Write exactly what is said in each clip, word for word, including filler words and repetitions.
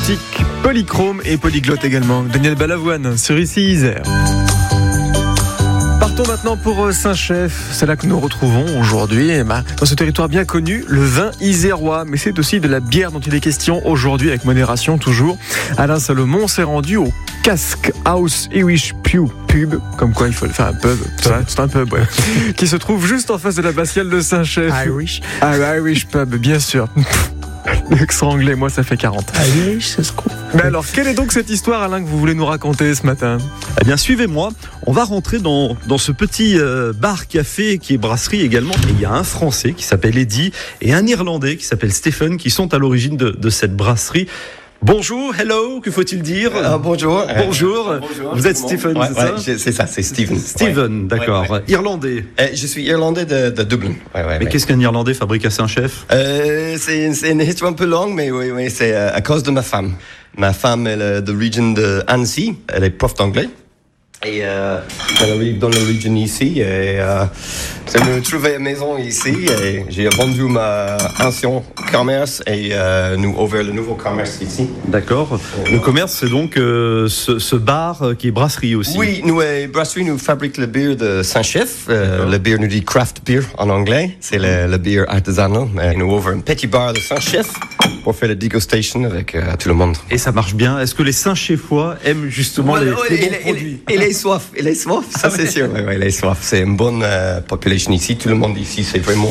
multiartistique, polychrome et polyglotte également. Daniel Balavoine sur Ici Isère. Partons maintenant pour Saint-Chef. C'est là que nous retrouvons aujourd'hui, eh ben, dans ce territoire bien connu, le vin isérois. Mais c'est aussi de la bière dont il est question aujourd'hui, avec modération toujours. Alain Salomon s'est rendu au Cask House Irish Pub, pub, comme quoi il faut faire un pub, c'est un, c'est un pub, ouais, qui se trouve juste en face de l'abbatiale de Saint-Chef. Irish. Ah, Irish Pub, bien sûr. L'accent anglais, moi, ça fait quarante. Irish, ça se trouve. Mais alors, quelle est donc cette histoire, Alain, que vous voulez nous raconter ce matin ? Eh bien, suivez-moi. On va rentrer dans, dans ce petit euh, bar-café qui est brasserie également. Et il y a un Français qui s'appelle Eddie et un Irlandais qui s'appelle Stephen qui sont à l'origine de, de cette brasserie. Bonjour, hello, que faut-il dire ? euh, Bonjour. Bonjour. Euh, bonjour. Vous êtes Stephen, ouais, c'est ça ? ouais, c'est ça, c'est Stephen. Stephen, ouais. d'accord. Ouais, ouais. Irlandais. Euh, je suis irlandais de, de Dublin. Ouais, ouais, mais ouais. qu'est-ce qu'un Irlandais fabrique à Saint-Chef ? euh, c'est, c'est une histoire un peu longue, mais oui, oui, c'est euh, à cause de ma femme. Ma femme est de l'origine de Annecy. Elle est prof d'anglais. Et euh, elle arrive dans l'origine ici. Et euh, j'ai me trouvé une maison ici. Et j'ai vendu ma ancien commerce et euh, nous ouvert le nouveau commerce ici. D'accord. Le commerce, c'est donc euh, ce, ce bar euh, qui est brasserie aussi. Oui, nous, euh, brasserie, nous fabriquons le bière de Saint-Chef. Euh, le bière nous dit craft beer en anglais. C'est le, le bière artisanal. Euh, nous ouvrons un petit bar de Saint-Chef pour faire la dégustation avec euh, tout le monde. Et ça marche bien. Est-ce que les Saint-Chefois aiment justement Ouais, les, ouais, les il, bons il, produits ? il, il est soif, il est soif, ça c'est sûr. Ouais, ouais, il est soif. C'est une bonne euh, population ici. Tout le monde ici, c'est vraiment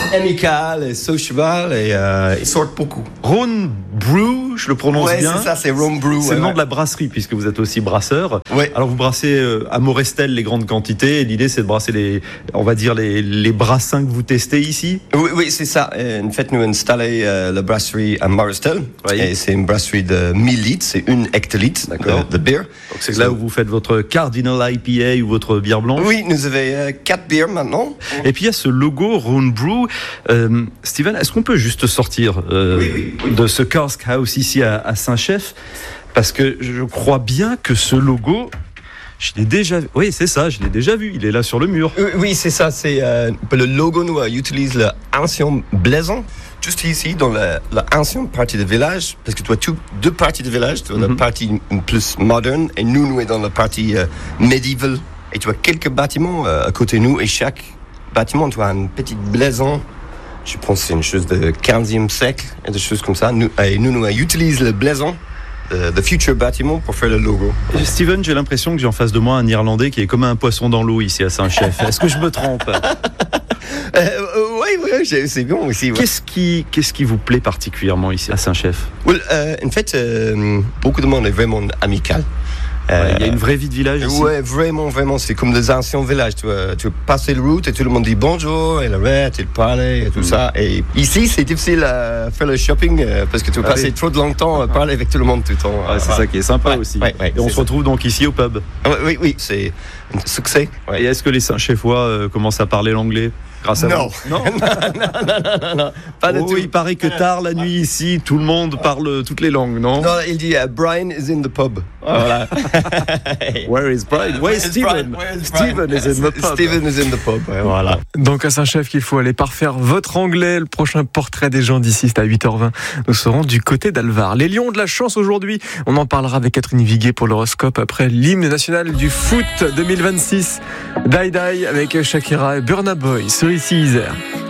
amical et sociable et euh, ils sortent beaucoup. Rhone Brew, je le prononce ouais, bien. c'est ça, c'est Rhone Brew. C'est ouais, le nom ouais. de la brasserie puisque vous êtes aussi brasseur. Ouais. Alors vous brassez euh, à Morestel les grandes quantités. Et l'idée c'est de brasser les, on va dire les, les brassins que vous testez ici. Oui, oui, c'est ça. En fait, nous avons installé euh, la brasserie à Morestel. Oui. Et c'est une brasserie de mille litres, c'est une hectolitre D'accord. de, de bière. Donc c'est là où vous faites votre Cardinal I P A ou votre bière blanche. Oui, nous avons euh, quatre bières maintenant. Et puis il y a ce logo Rhone Brew. Euh, Steven, est-ce qu'on peut juste sortir euh, oui, oui, oui. de ce Cask House ici à, à Saint-Chef ? Parce que je crois bien que ce logo, je l'ai déjà vu. Oui, c'est ça, je l'ai déjà vu. Il est là sur le mur. Oui, oui, c'est ça. C'est euh, le logo. Nous euh, utilise l'ancien blason. Juste ici, dans l'ancienne partie du village, parce que tu as tout, deux parties du village, tu as mm-hmm. la partie plus moderne, et nous, nous sommes dans la partie euh, médiévale. Et tu as quelques bâtiments euh, à côté de nous, et chaque bâtiment, tu as un petit blason. Je pense que c'est une chose de quinzième siècle, et des choses comme ça. Nous, et nous, nous utilisons le blason de futur bâtiment pour faire le logo. Steven, j'ai l'impression que j'ai en face de moi un Irlandais qui est comme un poisson dans l'eau ici à Saint-Chef. Est-ce que je me trompe ? euh, Oui, oui, c'est bon aussi. Ouais. Qu'est-ce qui, qu'est-ce qui vous plaît particulièrement ici à Saint-Chef ? well, euh, En fait, euh, beaucoup de monde est vraiment amical. Il euh, y a une vraie vie de village ici. Ouais, vraiment, vraiment. C'est comme des anciens villages. Tu vas, tu vas passer le route et tout le monde dit bonjour, et il arrête, il parle et tout mmh. ça. Et ici, c'est difficile à faire le shopping euh, parce que tu vas ah passer oui. trop de longtemps à parler avec tout le monde tout le temps. Ah, c'est ouais. ça qui est sympa ouais, aussi. Ouais, ouais, et on se ça. retrouve donc ici au pub. Oui, oui, oui, c'est un succès. Ouais. Et est-ce que les Saint-Chefois euh, commencent à parler l'anglais ? Grâce à non. vous. Non. non, non, non, non, non, pas oh, du tout. Il paraît que tard la nuit ici, tout le monde parle toutes les langues, non ? Non, il dit uh, Brian is in the pub. Voilà. Where is Brian ? Where is Stephen ? Stephen is in the pub. Stephen is in the pub. Ouais, voilà. Donc à Saint-Chef qu'il faut aller parfaire votre anglais. Le prochain portrait des gens d'ici, c'est à huit heures vingt. Nous serons du côté d'Alvar. Les Lions ont de la chance aujourd'hui. On en parlera avec Catherine Viguet pour l'horoscope après l'hymne national du foot deux mille vingt-six. Die Die avec Shakira et Burna Boy sur Ici Isère.